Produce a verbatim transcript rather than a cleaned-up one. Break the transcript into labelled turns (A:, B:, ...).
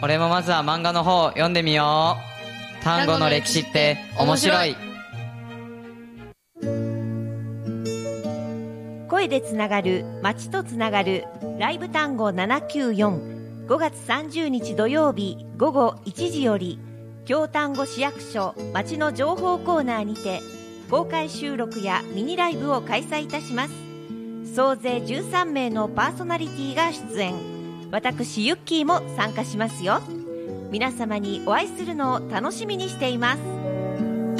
A: 俺もまずは漫画の方読んでみよう。単語の歴史って面白い。
B: 声でつながる、街とつながるライブ単語ななきゅうよん、ごがつさんじゅうにち土曜日午後いちじより京丹後市役所街の情報コーナーにて公開収録やミニライブを開催いたします。総勢じゅうさんめいのパーソナリティが出演。私ユッキーも参加しますよ。皆様にお会いするのを楽しみにしています。